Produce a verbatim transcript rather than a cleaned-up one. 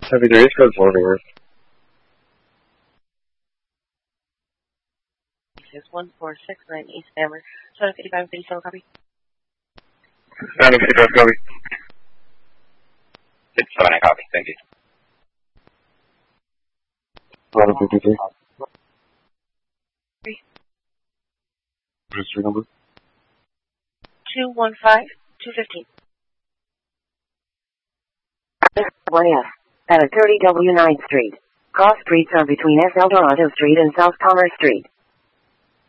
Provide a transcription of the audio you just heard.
Heavy three, it's code four north. six one four six nine East Hammer. seven fifty-five, fifty-seven, copy. seven fifty-five, copy. fifty-seven, I copy. Thank you. eleven fifty-three. Three. Registry number? two one five, two fifteen. one F. At a thirty W ninth Street. Cross streets are between S. Eldorado Street and South Commerce Street.